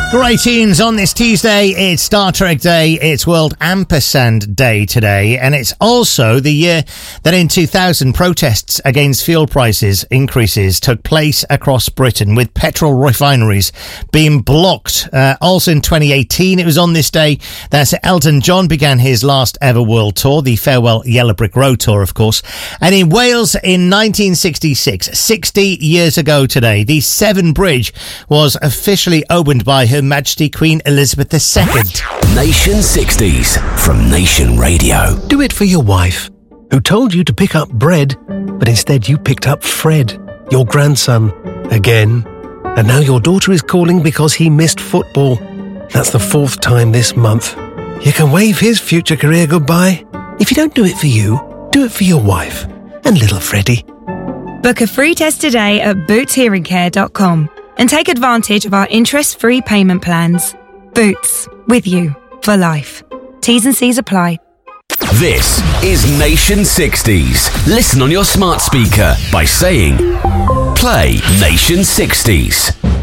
Great tunes on this Tuesday. It's Star Trek Day. It's World Ampersand Day today. And it's also the year that in 2000 protests against fuel prices increases took place across Britain, with petrol refineries being blocked. Also in 2018, it was on this day that Elton John began his last ever world tour, the Farewell Yellow Brick Road tour, of course. And in Wales in 1966, 60 years ago today, the Severn Bridge was officially opened by Her Majesty Queen Elizabeth II. Nation 60s from Nation Radio. Do it for your wife, who told you to pick up bread, but instead you picked up Fred, your grandson, again. And now your daughter is calling because he missed football. That's the 4th time this month. You can wave his future career goodbye. If you don't do it for you, do it for your wife and little Freddie. Book a free test today at bootshearingcare.com and take advantage of our interest-free payment plans. Boots, with you for life. T's and C's apply. This is Nation 60s. Listen on your smart speaker by saying, play Nation 60s.